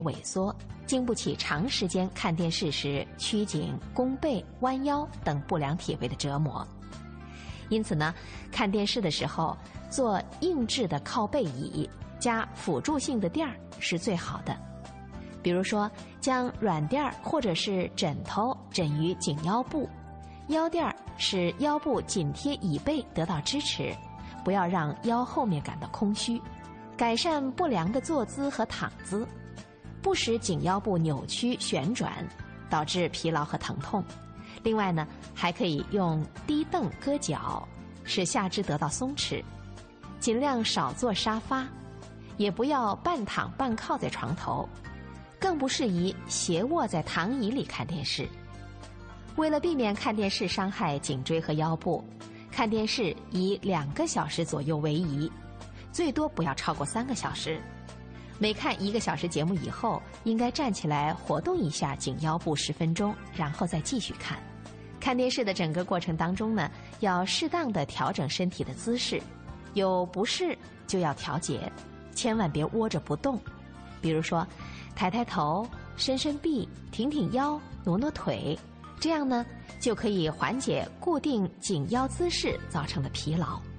萎缩，经不起长时间看电视时曲颈、弓背、弯腰等不良体位的折磨。因此呢，看电视的时候做硬质的靠背椅加辅助性的垫儿是最好的。比如说，将软垫儿或者是枕头枕于颈腰部，腰垫儿使腰部紧贴椅背得到支持，不要让腰后面感到空虚，改善不良的坐姿和躺姿，不使颈腰部扭曲旋转，导致疲劳和疼痛。另外呢，还可以用低凳搁脚，使下肢得到松弛。尽量少坐沙发，也不要半躺半靠在床头，更不适宜斜卧在躺椅里看电视。为了避免看电视伤害颈椎和腰部，看电视以2个小时左右为宜，最多不要超过3个小时。每看1个小时节目以后，应该站起来活动一下颈腰部10分钟，然后再继续看。看电视的整个过程当中呢，要适当的调整身体的姿势，有不适就要调节，千万别窝着不动。比如说，抬抬头、伸伸臂、挺挺腰、挪挪腿，这样呢就可以缓解固定颈腰姿势造成的疲劳。